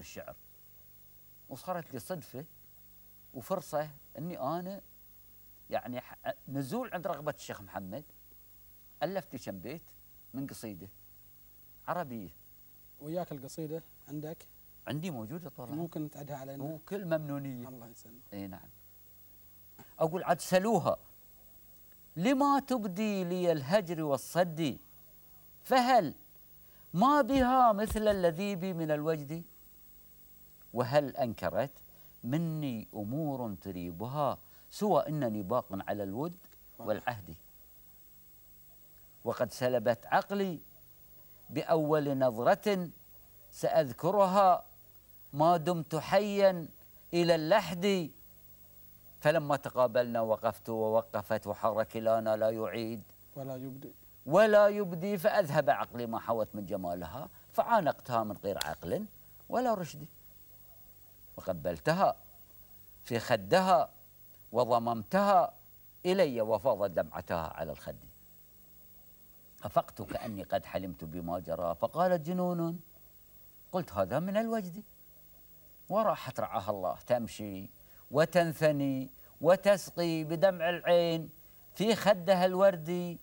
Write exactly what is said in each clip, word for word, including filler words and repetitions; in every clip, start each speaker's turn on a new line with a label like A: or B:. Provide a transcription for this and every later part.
A: الشعر. وصارت لي صدفة وفرصة أني أنا يعني نزول عند رغبة الشيخ محمد ألفت كم بيت من قصيدة عربية.
B: وياك القصيدة عندك؟
A: عندي موجودة طبعا.
B: ممكن تعدها علينا؟
A: وكل ممنونية.
B: الله يسلمك.
A: اي نعم. أقول عاد سلوها لما تبدي لي الهجر والصد، فهل ما بها مثل الذي بي من الوجد، وهل أنكرت مني أمور تريبها سوى أنني باق على الود والعهد، وقد سلبت عقلي بأول نظرة سأذكرها ما دمت حيا إلى اللحد، فلما تقابلنا وقفت ووقفت وحر كلانا لا يعيد
B: ولا يبدي
A: ولا يبدي، فأذهب عقلي ما حوت من جمالها فعانقتها من غير عقل ولا رشد، وقبلتها في خدها وضممتها إلي وفاضت دمعتها على الخد، أفقت كأني قد حلمت بما جرى فقالت جنون، قلت هذا من الوجد، وراحت رعاها الله تمشي وتنثني وتسقي بدمع العين في خدها الوردي،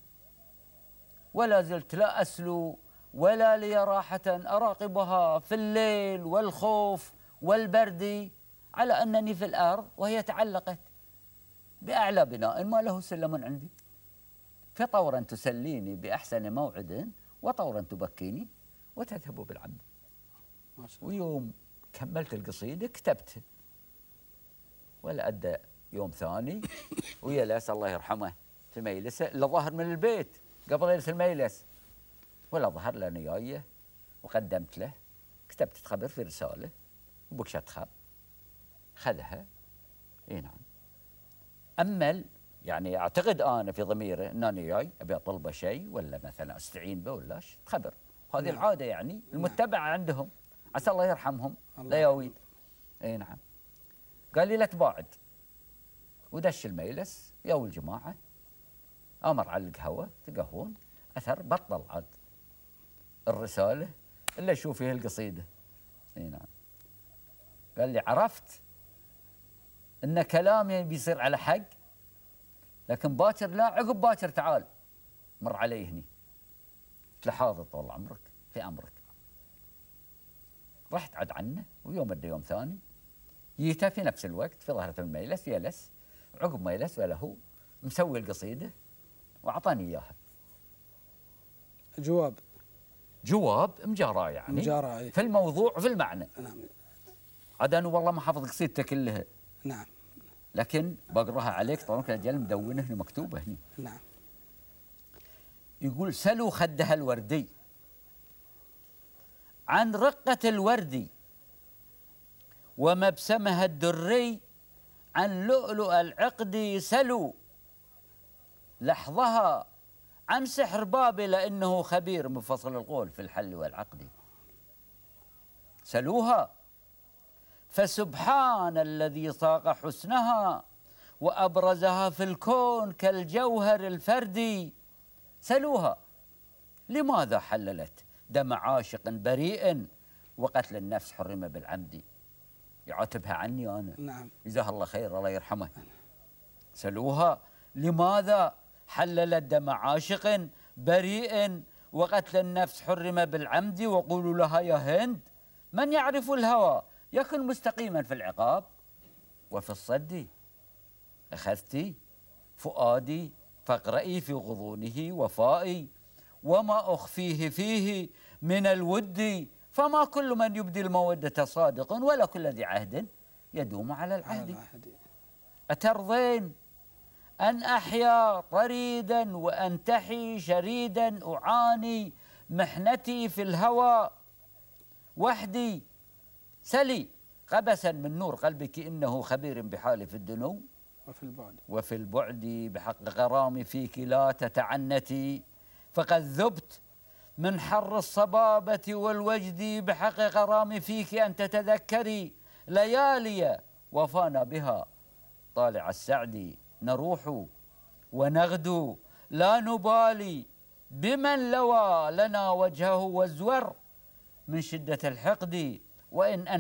A: ولا زلت لا أسلو ولا لي راحة أراقبها في الليل والخوف والبرد، على أنني في الأرض وهي تعلقت بأعلى بناء ما له سلم عندي، فطورا تسليني بأحسن موعد وطورا تبكيني وتذهب بالعبد.
B: ما شاء الله.
A: ويوم كملت القصيدة كتبت، ولا أدى يوم ثاني ويلس الله يرحمه تميلس اللي ظهر من البيت قبل ليلة الميلس، ولا ظهر لنا جايه وقدمت له، كتبت خبر في رسالة وبكشت خط خذها. اي نعم. أمل يعني أعتقد أنا في ضميره أنني جاي أبي أطلبه شيء ولا مثلا أستعين به ولا خبر، هذه
B: نعم.
A: العادة يعني المتبعة عندهم، عسى الله يرحمهم
B: الله
A: لا يويد. اي نعم. قال لي لا تباعد، ودش الميلس يا الجماعة أمر على القهوة تقهون، أثر بطل عاد الرسالة إلا يشوف فيها القصيدة. اي نعم. قال لي عرفت ان كلامي بيصير على حق، لكن باكر لا، عقب باكر تعال مر علي هني. قلت له حاضر طول عمرك في امرك. رحت عد عنه، ويوم ادى يوم ثاني جيته في نفس الوقت في ظهرة الميلس يلس، عقب ميلس ولا هو مسوي القصيدة واعطاني اياها.
B: جواب
A: جواب مجاراه يعني
B: مجاراه
A: في الموضوع وفي المعنى.
B: نعم.
A: عاد انا والله ما حافظ قصيدته كلها.
B: نعم.
A: لكن بقراها عليك طبعا كالجل مدونه هنا مكتوبه هنا.
B: نعم.
A: يقول سلوا خدها الوردي عن رقة الوردي، ومبسمها الدري عن لؤلؤ العقد، سلوا لحظها عن سحر بابل إنه خبير مفصل القول في الحل والعقد، سلوها فسبحان الذي صاغ حسنها وأبرزها في الكون كالجوهر الفردي، سلوها لماذا حللت دم عاشق بريء وقتل النفس حرم بالعمد. يعاتبها عني أنا.
B: نعم.
A: جزاه الله خير الله يرحمه. سلوها لماذا حللت دم عاشق بريء وقتل النفس حرم بالعمد، وقولوا لها يا هند من يعرف الهوى يكن مستقيما في العقاب، وفي الصد أخذتي فؤادي فاقرئي في غضونه وفائي، وما أخفيه فيه من الود، فما كل من يبدي المودة صادق ولا كل ذي عهد يدوم على العهد. أترضين أن أحيا طريدا وأنتحي شريدا أعاني محنتي في الهوى وحدي، سلي قبسا من نور قلبك إنه خبير بحالي في الدنو
B: وفي البعد
A: وفي البعد بحق غرامي فيك لا تتعنتي، فقد ذبت من حر الصبابة والوجد بحق غرامي فيك أن تتذكري ليالي وفانا بها طالع السعد، نروح ونغدو لا نبالي بمن لوى لنا وجهه وازور من شدة الحقد، وإن